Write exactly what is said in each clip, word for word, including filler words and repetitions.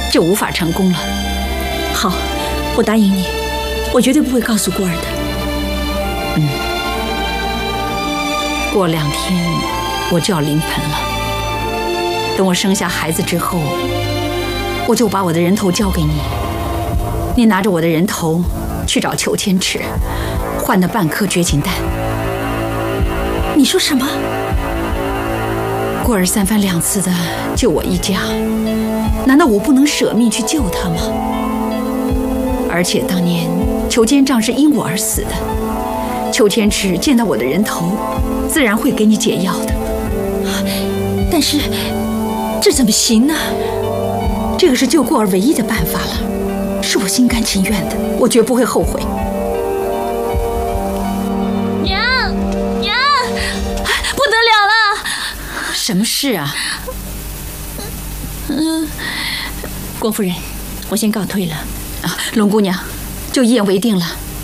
就无法成功了。好，我答应你，我绝对不会告诉过儿的。嗯，过两天我就要临盆了。等我生下孩子之后，我就把我的人头交给你，你拿着我的人头去找裘千尺，换那半颗绝情蛋。你说什么？过儿三番两次的救我一家，难道我不能舍命去救他吗？而且当年裘千丈是因我而死的，裘千尺见到我的人头，自然会给你解药的。但是这怎么行呢？这个是救过儿唯一的办法了，是我心甘情愿的，我绝不会后悔。 娘，娘，不得了了！ 什么事啊？嗯，郭夫人，我先告退了。啊，龙姑娘，就一言为定了。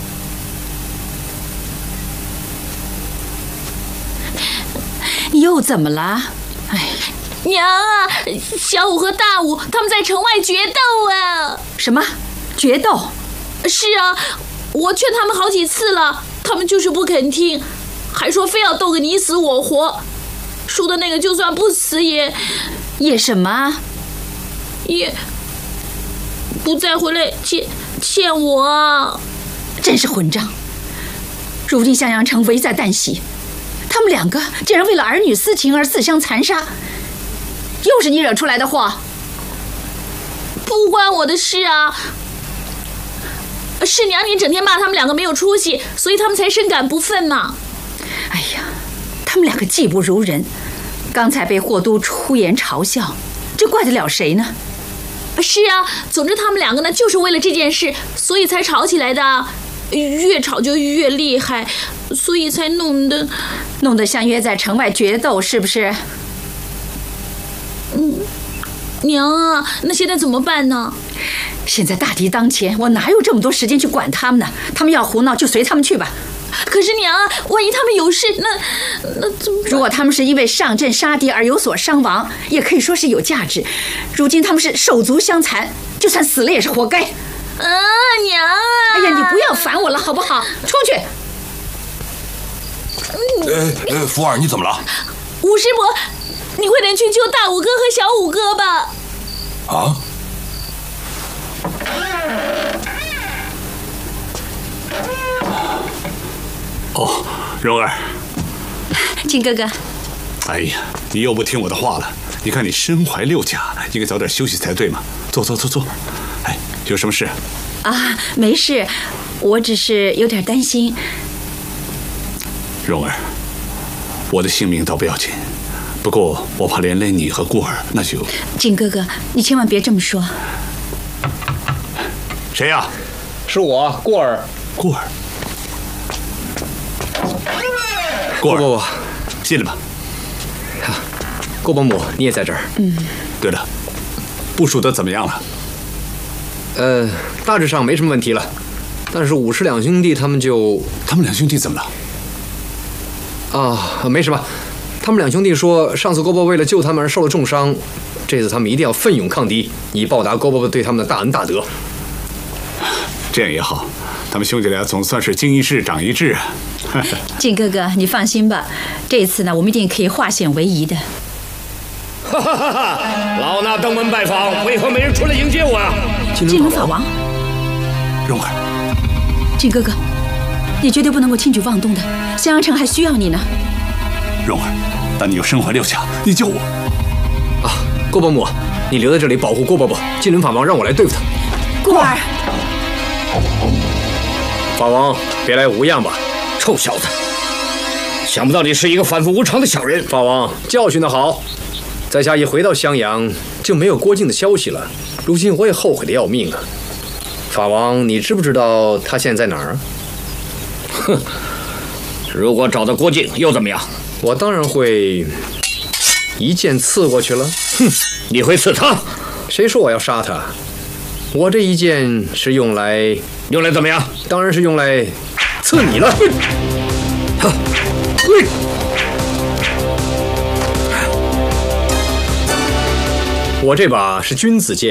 你又怎么了？哎， 娘啊，小五和大五他们在城外决斗啊！ 什么决斗？ 是啊，我劝他们好几次了，他们就是不肯听，还说非要斗个你死我活。输的那个就算不死也也什么？ 也不再回来欠欠我啊！ 真是混账！如今襄阳城危在旦夕，他们两个竟然为了儿女私情而自相残杀，又是你惹出来的祸。 不关我的事啊！是娘你整天骂他们两个没有出息，所以他们才深感不忿嘛。 哎呀，他们两个技不如人，刚才被霍都出言嘲笑，这怪得了谁呢？ 是啊，总之他们两个呢，就是为了这件事，所以才吵起来的。越吵就越厉害，所以才弄得弄得相约在城外决斗，是不是？ 嗯，娘啊，那现在怎么办呢？ 现在大敌当前，我哪有这么多时间去管他们呢？他们要胡闹就随他们去吧。 可是娘啊，万一他们有事，那那怎么办？ 如果他们是因为上阵杀敌而有所伤亡，也可以说是有价值。如今他们是手足相残，就算死了也是活该。 啊，娘啊！ 哎呀，你不要烦我了，好不好？出去。 呃呃，福儿，你怎么了？ 五师伯，你快点去救大五哥和小五哥吧。 啊？ 哦，蓉儿。 金哥哥。 哎呀，你又不听我的话了。你看你身怀六甲，应该早点休息才对嘛。坐坐坐坐。哎，有什么事？ 啊，没事，我只是有点担心。 蓉儿，我的性命倒不要紧，不过我怕连累你和顾儿，那就…… 金哥哥，你千万别这么说。 谁呀？ 是我，顾儿。 顾儿。顾儿， 不不不， 进来吧。 顾保姆，你也在这儿。 嗯。 对了，部署的怎么样了？ 呃，大致上没什么问题了，但是武氏两兄弟他们就…… 他们两兄弟怎么了？ 啊，没什么。他们两兄弟说，上次郭伯为了救他们而受了重伤，这次他们一定要奋勇抗敌，以报答郭伯对他们的大恩大德。 这样也好，他们兄弟俩总算是经一事长一智啊。 靖哥哥，你放心吧，这次呢，我们一定可以化险为夷的。 哈哈哈哈！老衲登门拜访，为何没人出来迎接我呀？ 金轮法王， 蓉儿， 靖哥哥，你绝对不能够轻举妄动的，襄阳城还需要你呢。 蓉儿，但你又身怀六甲，你救我。 啊，郭伯母，你留在这里保护郭伯伯，金轮法王让我来对付他。 顾儿， 法王，别来无恙吧？臭小子，想不到你是一个反复无常的小人。 法王，教训得好。在下一回到襄阳，就没有郭靖的消息了。如今我也后悔的要命啊！法王，你知不知道他现在在哪儿？ 哼，如果找到郭靖又怎么样？ 我当然会一剑刺过去了。 哼，你会刺他？ 谁说我要杀他？我这一剑是用来用来怎么样？ 当然是用来刺你了。哈，我这把是君子剑。